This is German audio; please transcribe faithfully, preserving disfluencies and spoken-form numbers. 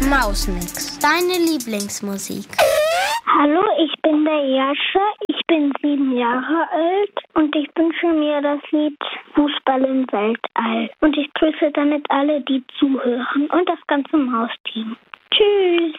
Mausnix, deine Lieblingsmusik. Hallo, ich bin der Jascha, ich bin sieben Jahre alt und ich wünsche mir das Lied Fußball im Weltall. Und ich grüße damit alle, die zuhören und das ganze Mausteam. Tschüss!